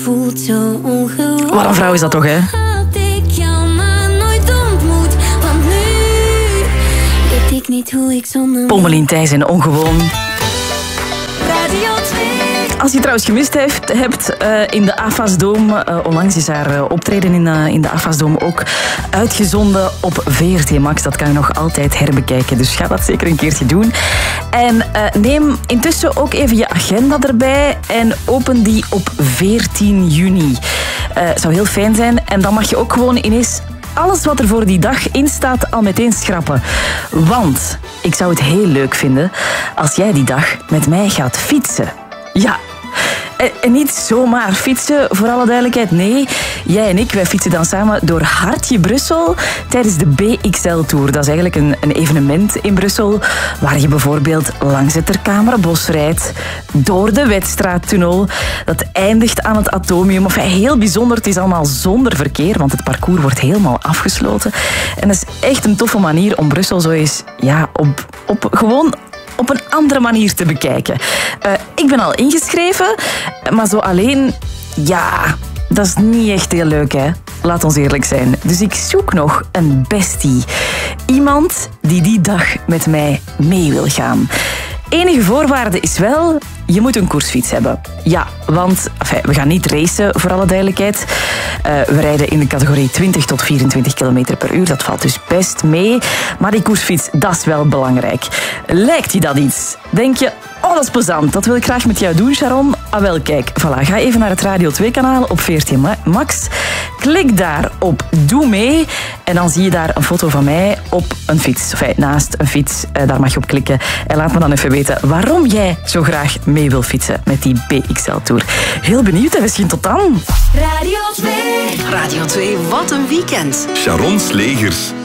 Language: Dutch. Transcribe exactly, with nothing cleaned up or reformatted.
Voelt zo ongewoon. Wat een vrouw is dat toch, hè? Had ik jou maar nooit ontmoet. Want nu weet ik niet hoe ik zonder... Pommelien Thijs en Ongewoon. Radio twee. Als je trouwens gemist heeft, hebt uh, in de Afasdome, uh, onlangs is haar uh, optreden in, uh, in de Afasdome ook uitgezonden op V R T Max. Dat kan je nog altijd herbekijken, dus ga dat zeker een keertje doen. En uh, neem intussen ook even je agenda erbij en open die op veertien juni. Uh, zou heel fijn zijn en dan mag je ook gewoon ineens alles wat er voor die dag in staat al meteen schrappen. Want ik zou het heel leuk vinden als jij die dag met mij gaat fietsen. Ja, en niet zomaar fietsen, voor alle duidelijkheid. Nee, jij en ik, wij fietsen dan samen door Hartje Brussel tijdens de B X L-tour. Dat is eigenlijk een, een evenement in Brussel waar je bijvoorbeeld langs het Terkamerenbos rijdt, door de Wetstraattunnel. Dat eindigt aan het Atomium. Of heel bijzonder, het is allemaal zonder verkeer, want het parcours wordt helemaal afgesloten. En dat is echt een toffe manier om Brussel zo eens, ja, op, op gewoon... op een andere manier te bekijken. Uh, ik ben al ingeschreven, maar zo alleen, ja, dat is niet echt heel leuk, hè. Laat ons eerlijk zijn. Dus ik zoek nog een bestie. Iemand die die dag met mij mee wil gaan. Enige voorwaarde is wel, je moet een koersfiets hebben. Ja, want enfin, we gaan niet racen, voor alle duidelijkheid. Uh, we rijden in de categorie twintig tot vierentwintig kilometer per uur. Dat valt dus best mee. Maar die koersfiets, dat is wel belangrijk. Lijkt je dat iets? Denk je, oh, dat is plezant. Dat wil ik graag met jou doen, Sharon. Ah, wel, kijk, voilà. Ga even naar het Radio twee kanaal op V R T Max. Klik daar op Doe mee. En dan zie je daar een foto van mij op een fiets. Enfin, naast een fiets. Uh, daar mag je op klikken. En laat me dan even weten waarom jij zo graag mee wil fietsen met die B X L-tour. Heel benieuwd en misschien tot dan. Radio twee. Radio twee, wat een weekend. Sharon Slegers.